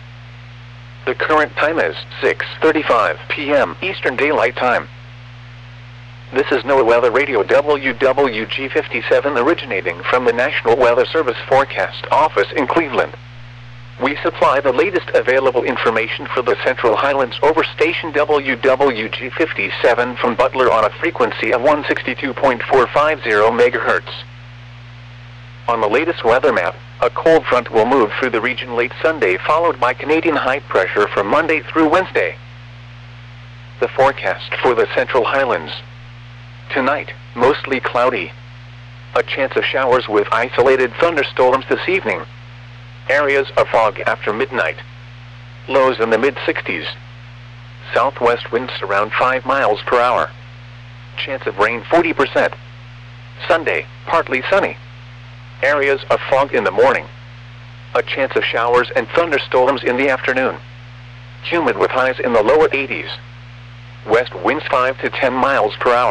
The current time is 6:35 p.m. Eastern Daylight Time. This is NOAA Weather Radio WWG57 originating from the National Weather Service Forecast Office in Cleveland. We supply the latest available information for the Central Highlands over station WWG57 from Butler on a frequency of 162.450 MHz. On the latest weather map, a cold front will move through the region late Sunday, followed by Canadian high pressure from Monday through Wednesday. The forecast for the Central Highlands. Tonight, mostly cloudy. A chance of showers with isolated thunderstorms this evening. Areas of fog after midnight. Lows in the mid-60s. Southwest winds around 5 miles per hour. Chance of rain 40%. Sunday, partly sunny. Areas of fog in the morning. A chance of showers and thunderstorms in the afternoon. Humid with highs in the lower 80s. West winds 5 to 10 miles per hour.